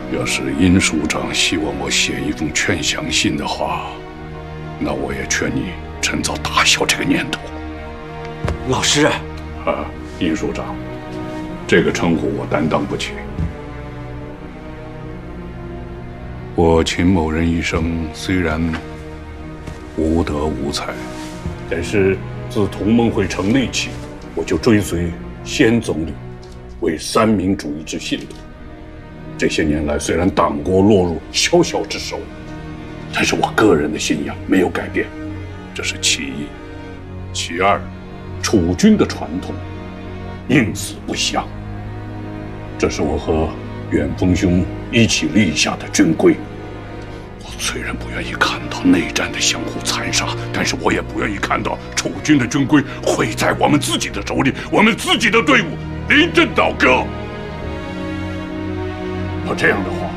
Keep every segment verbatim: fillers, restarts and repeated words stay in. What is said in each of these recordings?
要是殷署长希望我写一封劝降信的话，那我也劝你趁早打消这个念头。 老师， 啊，殷署长，这个称呼我担当不起。我秦某人一生虽然无德无才，但是自同盟会成立起，我就追随先总理，为三民主义之信徒。这些年来，虽然党国落入小小之手，但是我个人的信仰没有改变，这是其一。其二，楚军的传统，宁死不降，这是我和远峰兄一起立下的军规。我虽然不愿意看到内战的相互残杀，但是我也不愿意看到楚军的军规毁在我们自己的手里，我们自己的队伍临阵倒戈。要这样的话，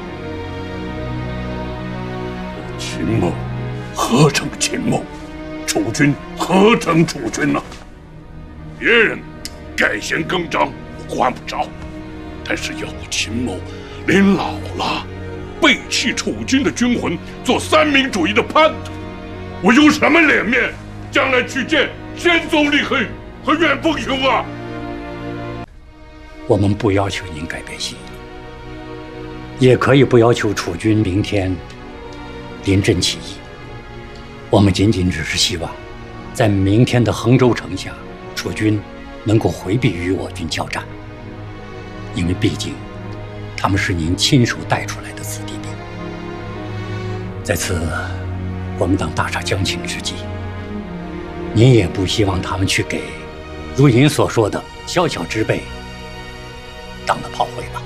秦某何成秦某，楚军何成楚军呢？别人改弦更张，我管不着，但是要我秦某临老了，背弃楚军的军魂，做三民主义的叛徒，我有什么脸面将来去见先总理和和远峰兄啊？ 我们不要求您改变心意，也可以不要求楚军明天临阵起义。我们仅仅只是希望，在明天的衡州城下，楚军能够回避与我军交战，因为毕竟他们是您亲手带出来的子弟兵。在此国民党大厦将倾之际，您也不希望他们去给如您所说的小小之辈当了炮灰吧？